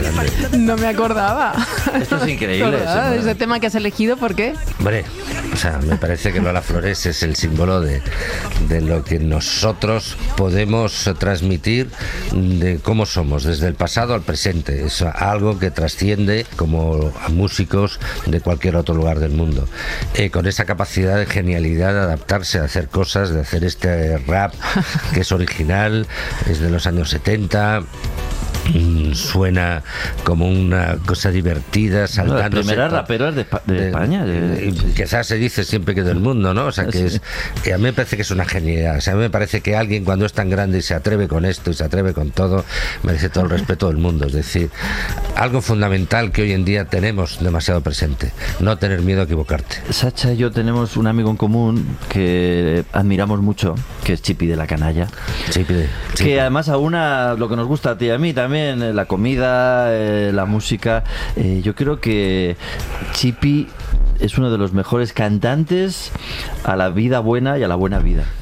grande. No me acordaba. Esto es increíble. Ese tema que has elegido, ¿por qué? Hombre, o sea, me parece que Lola Flores es el símbolo de lo que nosotros podemos transmitir, de cómo somos, desde el pasado al presente. Es algo que trasciende como a músicos de cualquier otro lugar del mundo. Con esa capacidad de genialidad de adaptarse, a hacer cosas, de hacer este rap que es original, es de los años 70. Suena como una cosa divertida, saltándose. Las primeras raperas de España. Quizás se dice siempre que del mundo, ¿no? O sea, que a mí me parece que es una genialidad. O sea, a mí me parece que alguien cuando es tan grande y se atreve con esto y se atreve con todo, merece todo el respeto del mundo. Es decir, algo fundamental que hoy en día tenemos demasiado presente, no tener miedo a equivocarte. Sacha y yo tenemos un amigo en común que admiramos mucho, que es Chipi de la Canalla. Chipi. Que además aúna lo que nos gusta a ti y a mí también, la comida, la música. Yo creo que Chipi es uno de los mejores cantantes a la vida buena y a la buena vida.